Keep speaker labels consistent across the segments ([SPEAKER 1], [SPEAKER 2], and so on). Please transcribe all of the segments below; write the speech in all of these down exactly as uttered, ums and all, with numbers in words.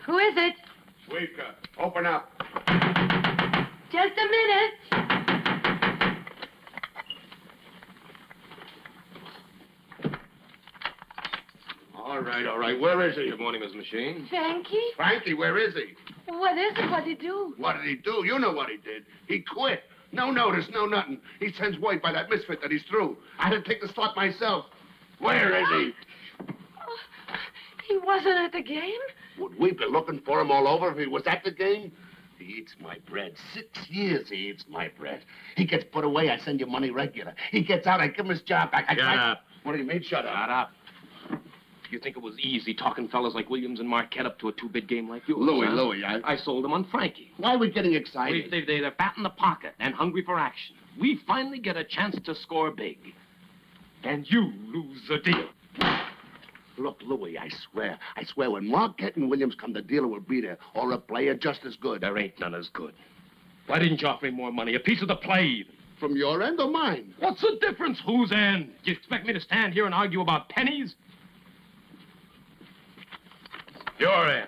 [SPEAKER 1] Who is it?
[SPEAKER 2] Schwiefka, open up.
[SPEAKER 1] Just a minute.
[SPEAKER 2] All right, all right. Where is he?
[SPEAKER 3] Good morning, Miss Machine.
[SPEAKER 1] Frankie?
[SPEAKER 2] Frankie, where is he?
[SPEAKER 1] What is it? What did he do?
[SPEAKER 2] What did he do? You know what he did. He quit. No notice, no nothing. He sends word by that misfit that he's through. I had to take the slot myself. Where is he?
[SPEAKER 1] Oh, he wasn't at the game?
[SPEAKER 2] Would we be looking for him all over if he was at the game? He eats my bread. Six years he eats my bread. He gets put away, I send you money regular. He gets out, I give him his job back. I,
[SPEAKER 3] Shut
[SPEAKER 2] I,
[SPEAKER 3] up.
[SPEAKER 2] What do you mean, shut up?
[SPEAKER 3] Shut up. You think it was easy talking fellas like Williams and Marquette up to a two-bid game like yours?
[SPEAKER 2] Louis,
[SPEAKER 3] huh?
[SPEAKER 2] Louis, I...
[SPEAKER 3] I sold them on Frankie.
[SPEAKER 2] Why are we getting excited?
[SPEAKER 3] We, they, they're fat in the pocket and hungry for action. We finally get a chance to score big. And you lose the deal.
[SPEAKER 2] Look, Louis, I swear, I swear, when Marquette and Williams come, the dealer will be there, or a player just as good.
[SPEAKER 3] There ain't none as good. Why didn't you offer me more money? A piece of the play.
[SPEAKER 2] From your end or mine?
[SPEAKER 3] What's the difference? Whose end? Do you expect me to stand here and argue about pennies? Your end.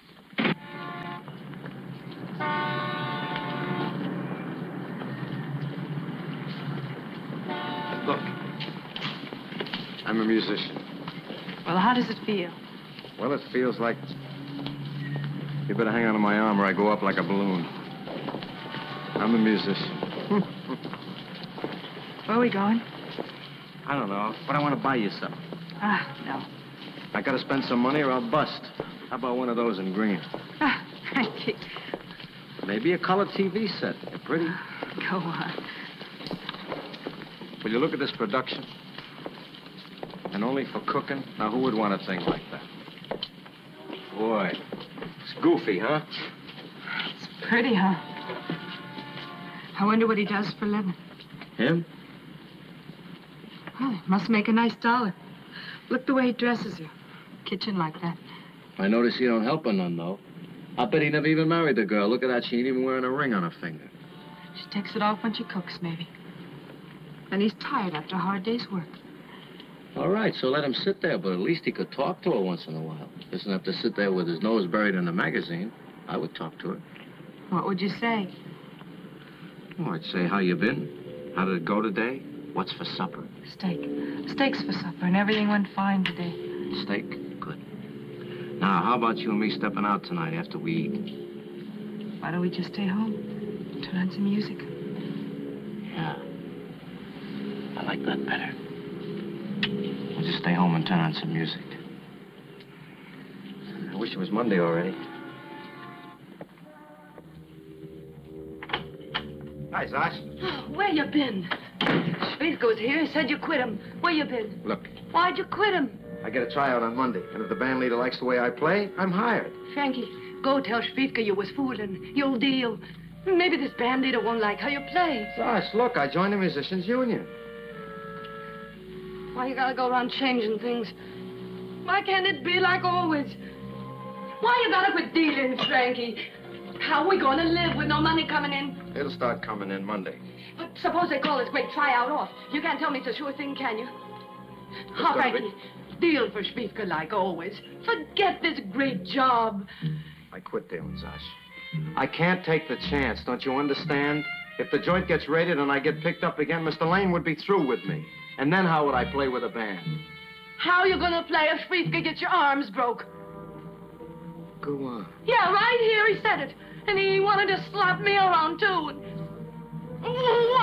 [SPEAKER 4] Look, I'm a musician.
[SPEAKER 1] Well, how does it feel?
[SPEAKER 4] Well, it feels like... You better hang on to my arm or I go up like a balloon. I'm a musician.
[SPEAKER 1] Where are we going?
[SPEAKER 4] I don't know, but I want to buy you something.
[SPEAKER 1] Ah, no.
[SPEAKER 4] I gotta spend some money or I'll bust. How about one of those in green?
[SPEAKER 1] Ah, Frankie.
[SPEAKER 4] Maybe a color T V set. They're pretty.
[SPEAKER 1] Go on.
[SPEAKER 4] Will you look at this production? And only for cooking? Now, who would want a thing like that? Boy, it's goofy, huh?
[SPEAKER 1] It's pretty, huh? I wonder what he does for a living.
[SPEAKER 4] Him?
[SPEAKER 1] Oh, he must make a nice dollar. Look the way he dresses you. Kitchen like that.
[SPEAKER 4] I notice he don't help her none, though. I bet he never even married the girl. Look at that. She ain't even wearing a ring on her finger.
[SPEAKER 1] She takes it off when she cooks, maybe. And he's tired after a hard day's work.
[SPEAKER 4] All right, so let him sit there, but at least he could talk to her once in a while. Doesn't have to sit there with his nose buried in the magazine. I would talk to her.
[SPEAKER 1] What would you say?
[SPEAKER 4] Oh, I'd say, how you been? How did it go today? What's for supper?
[SPEAKER 1] Steak. Steaks for supper, and everything went fine today.
[SPEAKER 4] Steak? Good. Now, how about you and me stepping out tonight after we eat?
[SPEAKER 1] Why don't we just stay home? Turn on some music.
[SPEAKER 4] Yeah. I like that better. We'll just stay home and turn on some music. I wish it was Monday already. Hi, Zosh.
[SPEAKER 1] Oh, where you been? Schwiefka was here. He said you quit him. Where you been?
[SPEAKER 4] Look,
[SPEAKER 1] Why'd you quit him?
[SPEAKER 4] I get a tryout on Monday, and if the band leader likes the way I play, I'm hired.
[SPEAKER 1] Frankie, go tell Schwiefka you was fooling. You'll deal. Maybe this band leader won't like how you play.
[SPEAKER 4] Zosh, look, I joined the Musicians Union.
[SPEAKER 1] Why you gotta go around changing things? Why can't it be like always? Why you gotta quit dealing, Frankie? How are we gonna live with no money coming in?
[SPEAKER 4] It'll start coming in Monday.
[SPEAKER 1] But suppose they call this great tryout off. You can't tell me it's a sure thing, can you? How,
[SPEAKER 4] gonna
[SPEAKER 1] Frankie, deal for Schwiefka like always. Forget this great job.
[SPEAKER 4] I quit dealing, Zosh. I can't take the chance, don't you understand? If the joint gets raided and I get picked up again, Mister Lane would be through with me. And then how would I play with a band?
[SPEAKER 1] How you gonna play if Schwiefka gets your arms broke?
[SPEAKER 4] Go on.
[SPEAKER 1] Yeah, right here he said it. And he wanted to slap me around, too. What